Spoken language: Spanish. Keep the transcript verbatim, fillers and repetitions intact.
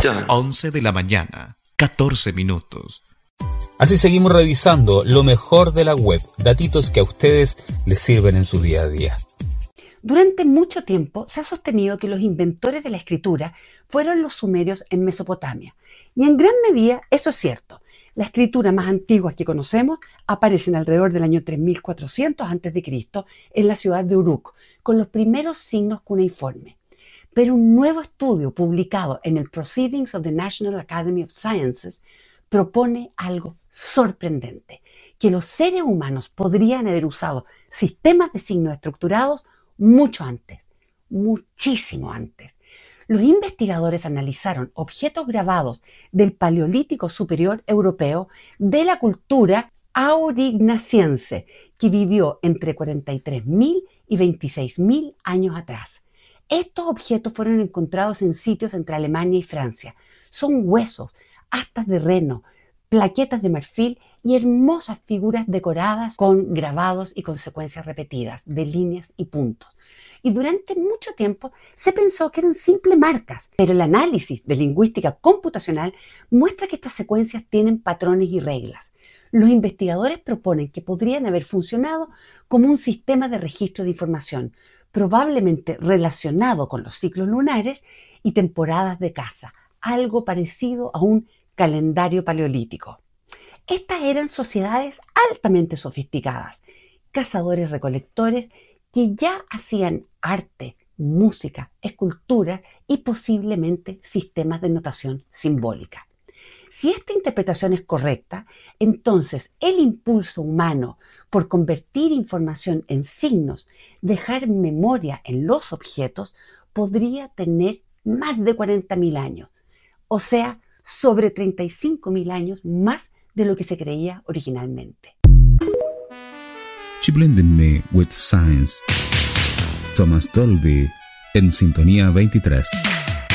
once de la mañana, catorce minutos. Así seguimos revisando lo mejor de la web, datitos que a ustedes les sirven en su día a día. Durante mucho tiempo se ha sostenido que los inventores de la escritura fueron los sumerios en Mesopotamia. Y en gran medida eso es cierto. Las escrituras más antiguas que conocemos aparecen alrededor del año tres mil cuatrocientos antes de Cristo en la ciudad de Uruk, con los primeros signos cuneiformes. Pero un nuevo estudio publicado en el Proceedings of the National Academy of Sciences propone algo sorprendente, que los seres humanos podrían haber usado sistemas de signos estructurados mucho antes, muchísimo antes. Los investigadores analizaron objetos grabados del Paleolítico Superior Europeo de la cultura aurignaciense, que vivió entre cuarenta y tres mil y veintiséis mil años atrás. Estos objetos fueron encontrados en sitios entre Alemania y Francia. Son huesos, astas de reno, plaquetas de marfil y hermosas figuras decoradas con grabados y consecuencias repetidas de líneas y puntos. Y durante mucho tiempo se pensó que eran simples marcas, pero el análisis de lingüística computacional muestra que estas secuencias tienen patrones y reglas. Los investigadores proponen que podrían haber funcionado como un sistema de registro de información, probablemente relacionado con los ciclos lunares y temporadas de caza, algo parecido a un calendario paleolítico. Estas eran sociedades altamente sofisticadas, cazadores-recolectores que ya hacían arte, música, esculturas y posiblemente sistemas de notación simbólica. Si esta interpretación es correcta, entonces el impulso humano por convertir información en signos, dejar memoria en los objetos, podría tener más de cuarenta mil años, o sea, sobre treinta y cinco mil años más de lo que se creía originalmente. Keep blending me with science. Thomas Dolby en Sintonía veintitrés.